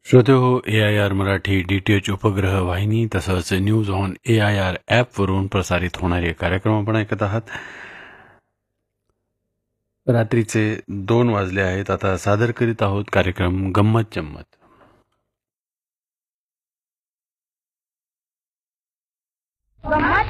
श्रोतेहो, AIR Marathi DTH उपग्रह वाहिनी तसंच न्यूज ऑन AIR ॲपवरून प्रसारित होणारे कार्यक्रम आपण ऐकत आहात. रात्रीचे 2 वाजले आहेत. आता सादर करीत आहोत कार्यक्रम गंमत जम्मत. गंमत